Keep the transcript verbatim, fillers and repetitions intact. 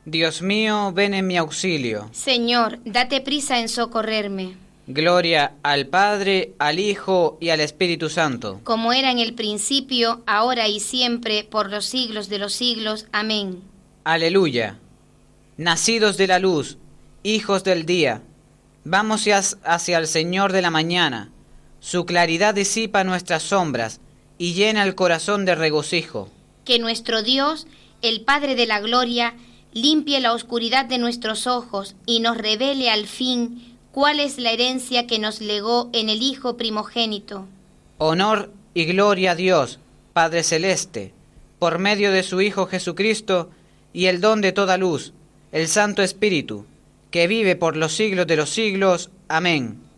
Dios mío, ven en mi auxilio. Señor, date prisa en socorrerme. Gloria al Padre, al Hijo y al Espíritu Santo. Como era en el principio, ahora y siempre, por los siglos de los siglos. Amén. Aleluya. Nacidos de la luz, hijos del día, vamos hacia el Señor de la mañana. Su claridad disipa nuestras sombras y llena el corazón de regocijo. Que nuestro Dios, el Padre de la gloria, limpie la oscuridad de nuestros ojos y nos revele al fin cuál es la herencia que nos legó en el Hijo primogénito. Honor y gloria a Dios, Padre Celeste, por medio de su Hijo Jesucristo, y el don de toda luz, el Santo Espíritu, que vive por los siglos de los siglos. Amén.